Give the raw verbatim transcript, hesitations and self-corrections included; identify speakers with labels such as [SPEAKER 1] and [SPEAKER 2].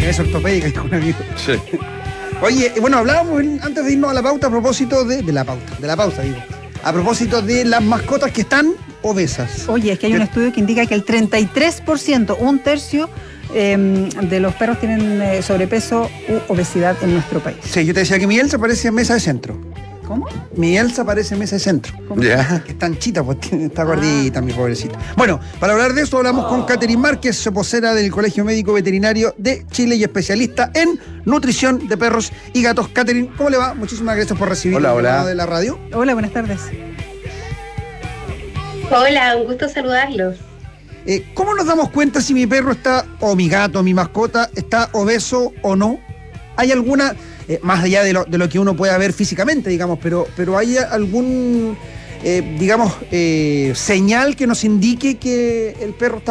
[SPEAKER 1] cabeza ortopédica, dijo un amigo.
[SPEAKER 2] Sí.
[SPEAKER 1] Oye, bueno, hablábamos en- antes de irnos a la pauta a propósito de, de la pauta, de la pausa, digo. A propósito de las mascotas que están obesas.
[SPEAKER 3] Oye, es que hay un
[SPEAKER 1] ¿Qué?
[SPEAKER 3] estudio que indica que el treinta y tres por ciento, un tercio eh, de los perros tienen eh, sobrepeso u obesidad en nuestro país.
[SPEAKER 1] Sí, yo te decía que mi Elsa parece mesa de centro.
[SPEAKER 3] ¿Cómo?
[SPEAKER 1] Mi Elsa parece mesa de centro.
[SPEAKER 2] Ya.
[SPEAKER 1] Que está anchita, pues tiene- está gordita, mi pobrecita. Bueno, para hablar de eso hablamos con Catherine Márquez, vocera del Colegio Médico Veterinario de Chile y especialista en nutrición de perros y gatos. Catherine, ¿cómo le va? Muchísimas gracias por recibir
[SPEAKER 2] Hola,
[SPEAKER 1] el
[SPEAKER 2] hola.
[SPEAKER 1] llamado de la radio.
[SPEAKER 3] Hola, buenas tardes.
[SPEAKER 4] Hola, un gusto saludarlos.
[SPEAKER 1] Eh, ¿Cómo nos damos cuenta si mi perro está, o mi gato, mi mascota, está obeso o no? ¿Hay alguna, eh, más allá de lo, de lo que uno pueda ver físicamente, digamos, pero, pero hay algún, eh, digamos, eh, señal que nos indique que el perro está